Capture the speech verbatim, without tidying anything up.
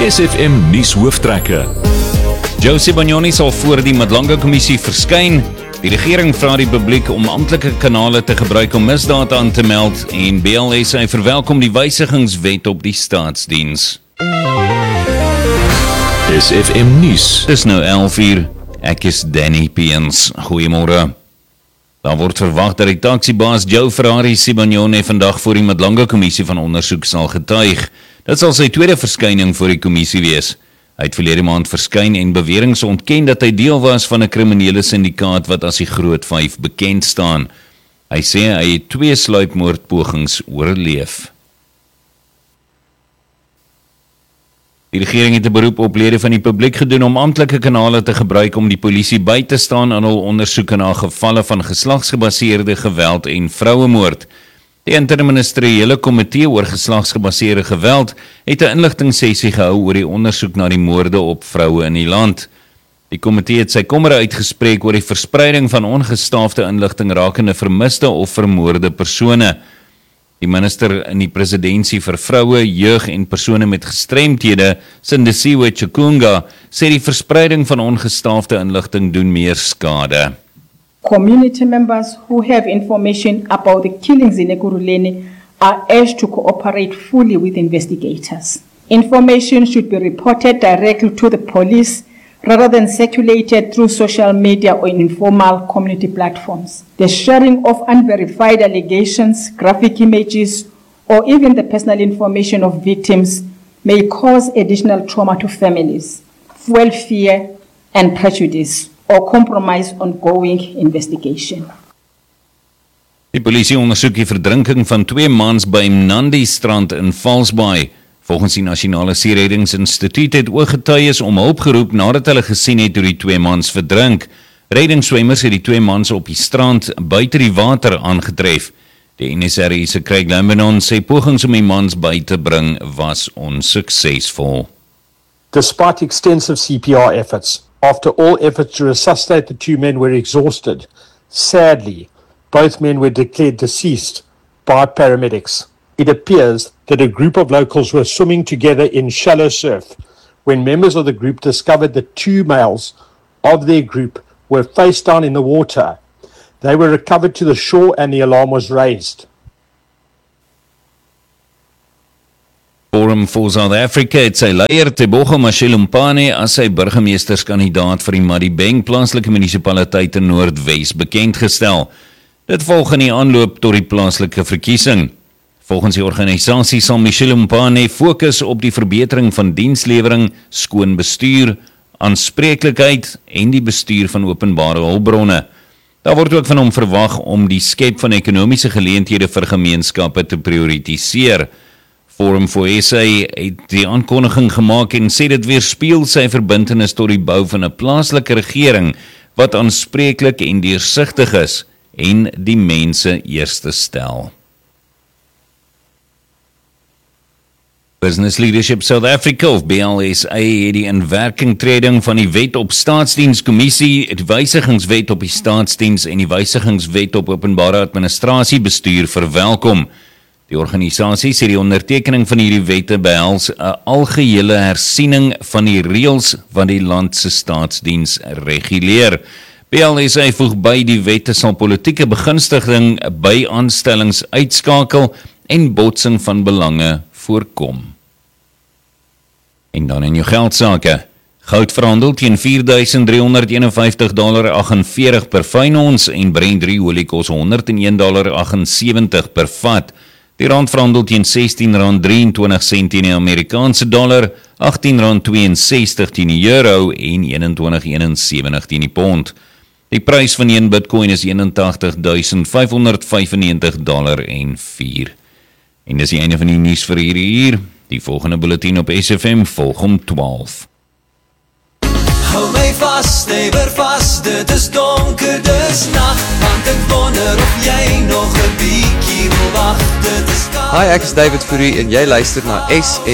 S F M nuus hooftrekke. Joe Sibanyoni sal voor die Madlanga-kommissie verskyn. Die regering vra die publiek om amptelike kanale te gebruik om misdaad aan te meld en B L S hy verwelkom die wysigingswet op die staatsdiens. S F M nuus. Dis nou elf uur. Ek is Danny Peens. Goeiemôre. Daar word verwag dat die taxibaas Joe Ferrari Sibanyoni vandag voor die Madlanga-kommissie van ondersoek sal getuig. Dit sal sy tweede verskyning voor die kommissie wees. Hy het verlede maand verskyn en beweringe ontken dat hy deel was van 'n kriminele syndikaat wat as die Groot Vyf bekend staan. Hy sê hy het twee sluipmoordpogings oorleef. Die regering het 'n beroep op lede van die publiek gedoen om amptelike kanale te gebruik om die polisie by te staan aan hul ondersoeke na gevalle van geslagsgebaseerde geweld en vrouemoord. Die interministeriële komitee oor geslagsgebaseerde geweld het 'n inligtingsessie gehou oor die ondersoek na die moorde op vroue in die land. Die komitee het sy kommer uitgespreek oor die verspreiding van ongestaafde inligting rakende vermiste of vermoorde persone. Die minister in die presidentsie vir vroue, jeug en persone met gestremthede, Sindisiwe Chikunga, sê die verspreiding van ongestaafde inligting doen meer skade. Community members who have information about the killings in Ekurhuleni are urged to cooperate fully with investigators. Information should be reported directly to the police rather than circulated through social media or in informal community platforms. The sharing of unverified allegations, graphic images, or even the personal information of victims may cause additional trauma to families, fuel fear and prejudice, or compromise ongoing investigation. Die polisie ondersoek die verdrinking van twee mans by Mnandi strand in Valsbaai. Volgens die Nasionale Seereddingsinstituut het ooggetuies om hulp geroep nadat hulle gesien het hoe die twee mans verdrink. Reddingsswemmers het die twee mans op die strand buite die water aangetref. Die N S R I se Craig Lambenon sê pogings om die mans by te bring was onsuksesvol. Despite extensive C P R efforts, after all efforts to resuscitate the two men were exhausted, sadly, both men were declared deceased by paramedics. It appears that a group of locals were swimming together in shallow surf when members of the group discovered that two males of their group were face down in the water. They were recovered to the shore and the alarm was raised. Forum for South Africa het sy leier Tebogo Mashelumpane as sy burgemeesterskandidaat vir die Madibeng plaaslike munisipaliteit in Noordwes bekendgestel. Dit volg in die aanloop tot die plaaslike verkiesing. Volgens die organisasie sal Mashelumpane fokus op die verbetering van dienslewering, skoon bestuur, aanspreeklikheid en die bestuur van openbare hulpbronne. Daar word ook van hom verwag om die skep van ekonomiese geleenthede vir gemeenskappe te prioritiseer. Forum for S A het die aankondiging gemaak en sê dit weerspieël sy verbintenis tot die bou van 'n plaaslike regering wat aanspreeklik en deursigtig is en die mense eerste stel. Business Leadership South Africa of B L S A het die inwerkingtreding van die wet op staatsdienskommissie, die wysigingswet op die staatsdiens en die wysigingswet op openbare administrasie bestuur verwelkom. Die organisasie sê die ondertekening van hierdie wette behels 'n algehele hersiening van die reëls wat die land se staatsdiens reguleer. B L S A voeg by die wette sal politieke begunstiging by aanstellings uitskakel en botsing van belange voorkom. En dan in jou geldsake. Goud verhandel teen vier duisend driehonderd eenenvyftig komma aggenveertig per fyn ons en Brent olie kos honderd en een komma aggensewentig per vat. Die rand verhandel teen sestien rand drieëntwintig sent teen die Amerikaanse dollar, agttien rand tweeënsestig teen die euro en eenentwintig eenensewentig teen die pond. Die prys van een Bitcoin is eenentagtig duisend vyfhonderd vyfennegentig dollar en vier. En dis die einde van die nuus vir hierdie uur. Die volgende bulletin op S F M volg om twaalf. Hou my vas, stewig vas, dit is donker, dis nag, want ek wonder of jy nog 'n bietjie wil wag, dit is Hi, ek is David Fourie en jy luister na S